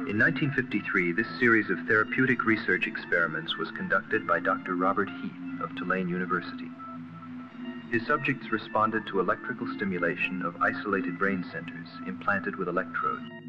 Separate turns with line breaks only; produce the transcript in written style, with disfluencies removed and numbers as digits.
In 1953, this series of therapeutic research experiments was conducted by Dr. Robert Heath of Tulane University. His subjects responded to electrical stimulation of isolated brain centers implanted with electrodes.